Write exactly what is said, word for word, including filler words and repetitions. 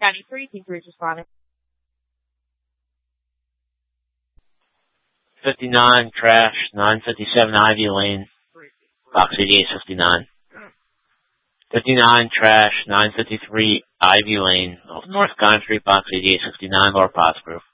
County three, team three is responding. fifty-nine, trash, nine fifty-seven Ivy Lane, box eighty-eight fifty-nine. fifty-nine, trash, nine fifty-three Ivy Lane, North Country, box eighty-eight fifty-nine, Lower Pottsgrove.